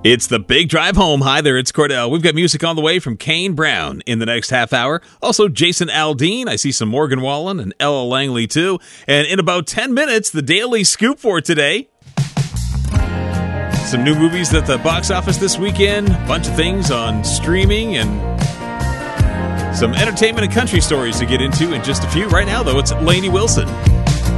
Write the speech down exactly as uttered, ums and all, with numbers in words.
It's the Big Drive Home. Hi there, it's Cordell. We've got music on the way from Kane Brown in the next half hour. Also, Jason Aldean. I see some Morgan Wallen and Ella Langley, too. And in about ten minutes, the Daily Scoop for today. Some new movies at the box office this weekend. A bunch of things on streaming and some entertainment and country stories to get into in just a few. Right now, though, it's Lainey Wilson.